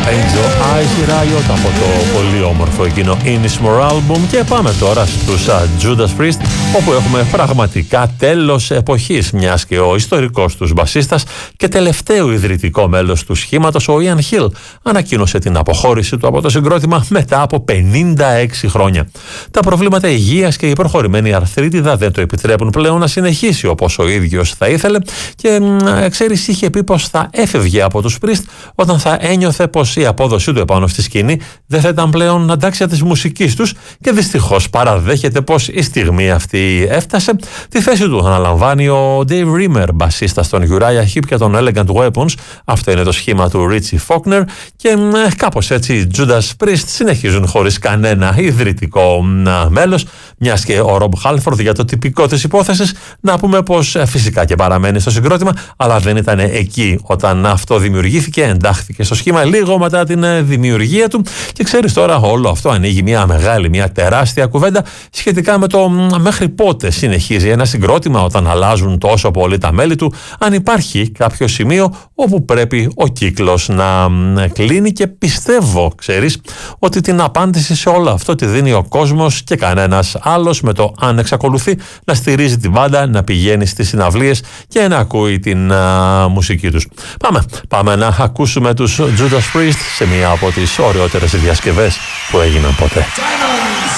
Angel Eyes Riot από το πολύ όμορφο εκείνο Innismore Album. Και πάμε τώρα στους Judas Priest, όπου έχουμε πραγματικά τέλος εποχής, μιας και ο ιστορικός τους μπασίστας και τελευταίο ιδρυτικό μέλος του σχήματος, ο Ian Hill, ανακοίνωσε την αποχώρηση του από το συγκρότημα μετά από 56 χρόνια. Τα προβλήματα υγείας και η προχωρημένη αρθρίτιδα δεν το επιτρέπουν πλέον να συνεχίσει όπως ο ίδιος θα ήθελε και ξέρεις, είχε πει πως θα έφευγε από τους Priest όταν θα ένιωθε πως η απόδοσή του επάνω στη σκηνή δεν θα ήταν πλέον αντάξια της μουσικής τους, και δυστυχώς παραδέχεται πως η στιγμή αυτή έφτασε. Τη θέση του αναλαμβάνει ο Dave Rimmer, μπασίστας των Uriah Heep και των Elegant Weapons. Αυτό είναι το σχήμα του Richie Faulkner και κάπως έτσι οι Judas Priest συνεχίζουν χωρίς κανένα ιδρυτικό μέλος, μιας και ο Rob Halford, για το τυπικό της υπόθεσης, να πούμε πως φυσικά και παραμένει στο συγκρότημα, αλλά δεν ήταν εκεί όταν αυτό δημιουργήθηκε, εντάχθηκε στο σχήμα λίγο μετά την δημιουργία του. Και ξέρεις, τώρα όλο αυτό ανοίγει μια τεράστια κουβέντα σχετικά με το μέχρι πότε συνεχίζει ένα συγκρότημα όταν αλλάζουν τόσο πολύ τα μέλη του, αν υπάρχει κάποιο σημείο όπου πρέπει ο κύκλος να κλείνει, και πιστεύω, ξέρεις, ότι την απάντηση σε όλο αυτό τη δίνει ο κόσμος και κανένας άλλος, με το αν εξακολουθεί να στηρίζει την μπάντα, να πηγαίνει στις συναυλίες και να ακούει την μουσική τους. Πάμε να ακούσουμε τους Judas Priest σε μία από τις ωραιότερες διασκευές που έγιναν ποτέ.